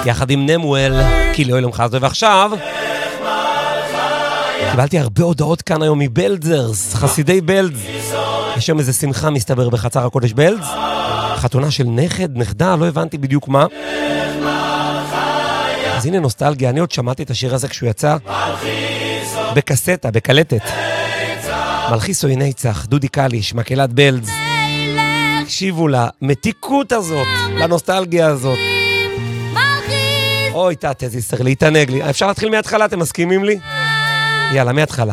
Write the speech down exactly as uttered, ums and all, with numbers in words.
יחד עם נמואל, כי לא ילום חזו. ועכשיו קיבלתי הרבה הודעות כאן היום מבלדזרס, חסידי בלדז. יש שם איזה שמחה מסתבר בחצר הקודש בלדז, חתונה של נכד, נכדה, לא הבנתי בדיוק מה. אז הנה נוסטלגיה, אני עוד שמעתי את השיר הזה כשהוא יצא בקסטה, בקלטת. מלכיס או ינצח, דודי קליש, מקהלת בלדז. תקשיבו למתיקות הזאת, לנוסטלגיה הזאת. אוי, תת, איזה יסר, להתענג לי. אפשר להתחיל מההתחלה, אתם מסכימים לי? יאללה, מההתחלה.